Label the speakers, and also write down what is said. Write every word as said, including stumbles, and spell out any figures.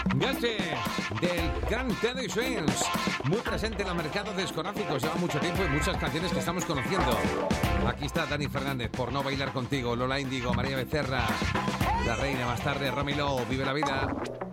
Speaker 1: Gache del gran Teddy Swims, muy presente en los mercados discográficos, lleva mucho tiempo y muchas canciones que estamos conociendo. Aquí está Dani Fernández, Por no bailar contigo, Lola Índigo, María Becerra, La Reina, más tarde, Ramilo, Vive la vida.